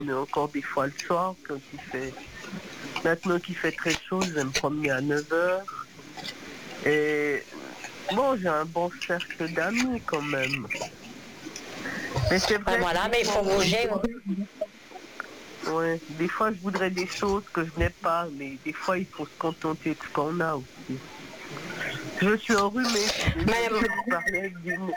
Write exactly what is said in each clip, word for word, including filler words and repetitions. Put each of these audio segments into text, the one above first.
promener encore des fois le soir quand il fait... Maintenant qu'il fait très chaud, je vais me promener à neuf heures. Et bon, j'ai un bon cercle d'amis quand même. Mais c'est vrai. Ben voilà, mais il faut bouger. Oui, des fois je voudrais des choses que je n'ai pas, mais des fois il faut se contenter de ce qu'on a aussi. Je suis enrhumée, je Mais parlais avec du nez.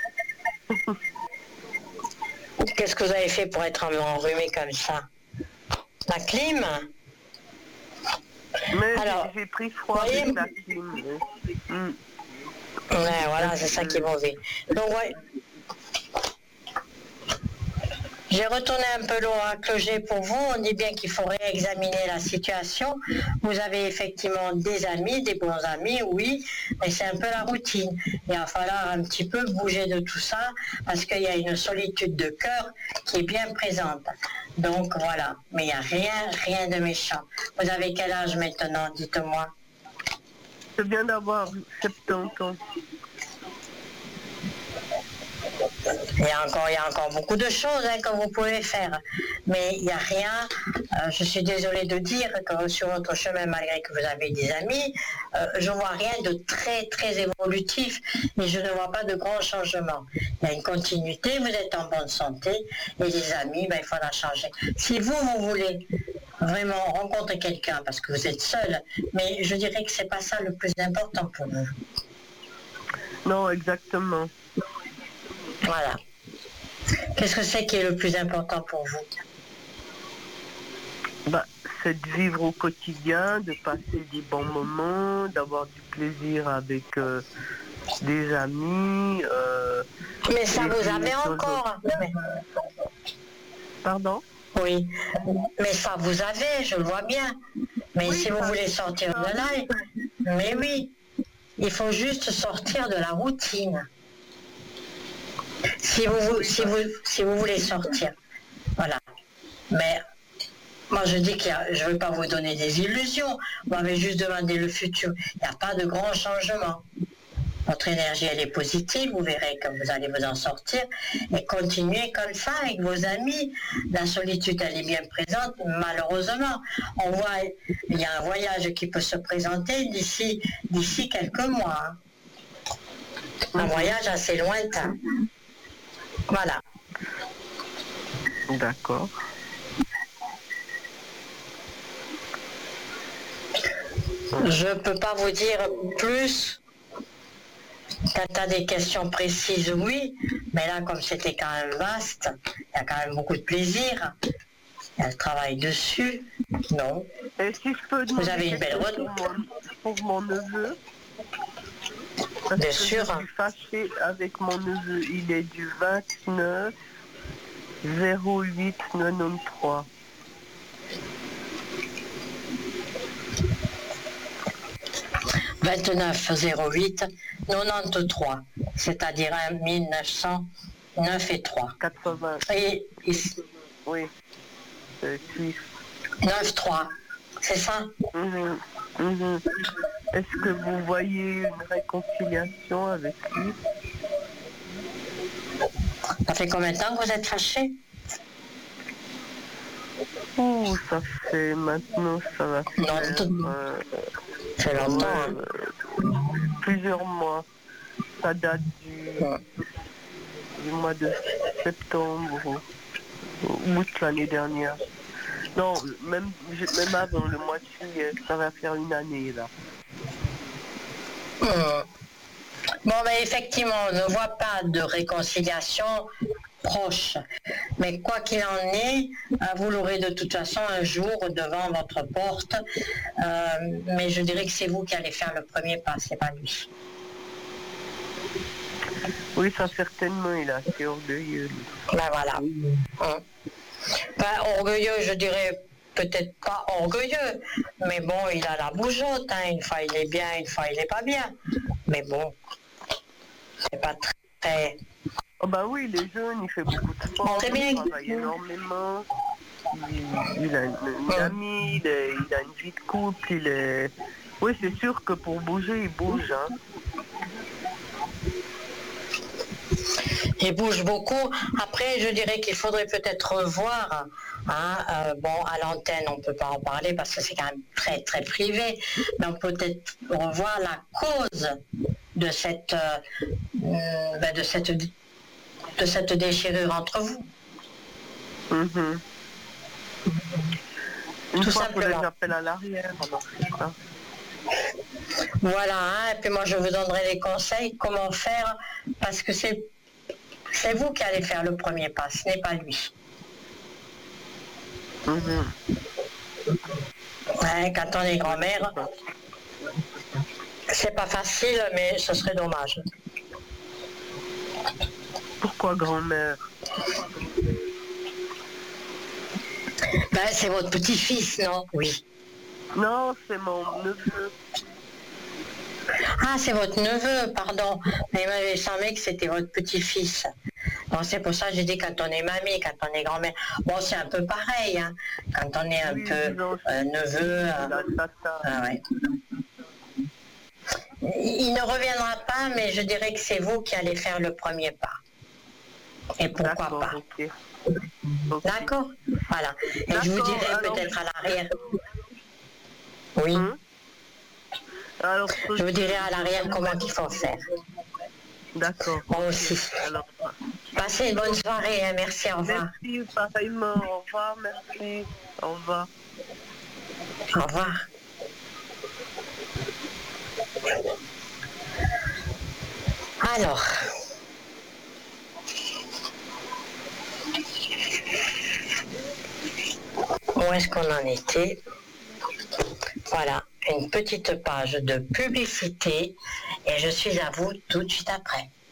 qu'est-ce que vous avez fait pour être enrhumé comme ça? La clim? Mais Alors, j'ai pris froid voyez, avec la clim. Mm. Ouais, voilà, c'est ça qui est mauvais. Donc, ouais. J'ai retourné un peu l'oracle que j'ai pour vous. On dit bien qu'il faut réexaminer la situation. Vous avez effectivement des amis, des bons amis, oui, mais c'est un peu la routine. Il va falloir un petit peu bouger de tout ça parce qu'il y a une solitude de cœur qui est bien présente. Donc voilà, mais il n'y a rien, rien de méchant. Vous avez quel âge maintenant, dites-moi? Je viens d'avoir soixante-dix ans. Il y a encore, il y a encore beaucoup de choses hein, que vous pouvez faire, mais il n'y a rien. Euh, je suis désolée de dire que sur votre chemin, malgré que vous avez des amis, euh, je ne vois rien de très très évolutif et je ne vois pas de grands changements. Il y a une continuité, vous êtes en bonne santé et les amis, ben, il faut la changer. Si vous, vous voulez vraiment rencontrer quelqu'un parce que vous êtes seul, mais je dirais que c'est pas ça le plus important pour vous. Non, exactement. Voilà. Qu'est-ce que c'est qui est le plus important pour vous? Bah, c'est de vivre au quotidien, de passer des bons moments, d'avoir du plaisir avec euh, des amis. Euh, Mais ça vous avez encore. Mais... Pardon? Oui, mais ça vous avez, je le vois bien. Mais oui, si vous voulez sortir de là, mais oui, il faut juste sortir de la routine. Si vous, si vous, si vous voulez sortir, voilà. Mais moi je dis que je ne veux pas vous donner des illusions. Vous m'avez juste demandé le futur. Il n'y a pas de grand changement. Votre énergie, elle est positive, vous verrez que vous allez vous en sortir et continuez comme ça avec vos amis. La solitude, elle est bien présente, malheureusement. On voit, il y a un voyage qui peut se présenter d'ici, d'ici quelques mois. Hein. Un voyage assez lointain. Voilà. D'accord. Je ne peux pas vous dire plus. Quand tu as des questions précises, oui, mais là, comme c'était quand même vaste, il y a quand même beaucoup de plaisir. Il y a le travail dessus, non. Et si je peux Vous avez une belle route. Pour mon neveu, parce Bien que sûr. Je suis fâchée avec mon neveu. Il est du vingt-neuf zéro huit quatre-vingt-treize. vingt-neuf zéro huit quatre-vingt-treize, c'est-à-dire mille neuf cent neuf et trois. quatre-vingts. Et, et oui, c'est suisse. neuf trois, c'est ça? Mmh, mmh. Est-ce que vous voyez une réconciliation avec lui? Ça fait combien de temps que vous êtes fâché? Ouh, ça fait maintenant, ça va faire... Non, euh, c'est longtemps. ouais, Hein. Plusieurs mois. Ça date du, Ouais. du mois de septembre ou août l'année dernière. Non, même, même avant le mois de juillet, ça va faire une année là. Mmh. Bon, mais effectivement, on ne voit pas de réconciliation proche. Mais quoi qu'il en est, vous l'aurez de toute façon un jour devant votre porte. Euh, mais je dirais que c'est vous qui allez faire le premier pas, c'est pas lui. Oui, ça certainement, il est assez orgueilleux. Lui. Ben voilà. Hum. Ben, orgueilleux, je dirais peut-être pas orgueilleux, mais bon, il a la bougeotte. Hein. Une fois il est bien, une fois il est pas bien. Mais bon, c'est pas très... Oh bah oui, il est jeune, il fait beaucoup de sport, Très bien. il travaille énormément, il, il a une, une amie, il, est, il a une vie de couple, il est... Oui, c'est sûr que pour bouger, il bouge. Hein. Il bouge beaucoup. Après, je dirais qu'il faudrait peut-être revoir Hein, euh, bon, à l'antenne, on ne peut pas en parler parce que c'est quand même très très privé, mais on peut peut-être revoir la cause de cette, euh, euh, ben, de cette, de cette déchirure entre vous. Mhm. Une Tout fois que simplement. j'appelle à l'arrière, alors c'est ça. Voilà, hein, et puis moi je vous donnerai des conseils comment faire, parce que c'est c'est vous qui allez faire le premier pas, ce n'est pas lui. Mhm. Ouais, quand on est grand-mère, c'est pas facile, mais ce serait dommage. Pourquoi grand-mère? Ben, c'est votre petit-fils, non? Oui. Non, c'est mon neveu. Ah, c'est votre neveu, pardon. Mais il m'avait semblé que c'était votre petit-fils. Bon, c'est pour ça que j'ai dit quand on est mamie, quand on est grand-mère. Bon, c'est un peu pareil, hein. Quand on est un Oui, peu disons, euh, neveu. c'est euh, la tata. ah ouais. Il ne reviendra pas, mais je dirais que c'est vous qui allez faire le premier pas. Et pourquoi D'accord, pas. ok. Ok. D'accord? Voilà. Et je vous D'accord, dirai alors- peut-être à l'arrière. Oui. Hein? Alors, Je vous dirai à l'arrière comment il faut faire. D'accord. Moi aussi. Alors, Passez une bonne soirée, hein. Merci, au revoir. merci, pareillement. Au revoir, merci. Au revoir. Au revoir. Alors, où est-ce qu'on en était? Voilà, une petite page de publicité et je suis à vous tout de suite après.